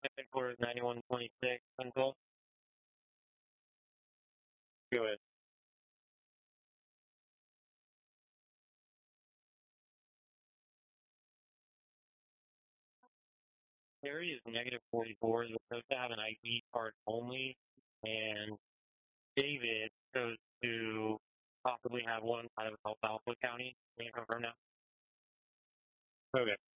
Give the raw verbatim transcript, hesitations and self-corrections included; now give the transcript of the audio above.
Headquarters ninety-one twenty-six, Central. Go ahead. Terry is negative forty-four. Is supposed to have an I D card only, and David chose to possibly have one out of Alfalfa County. Can you confirm that? Okay.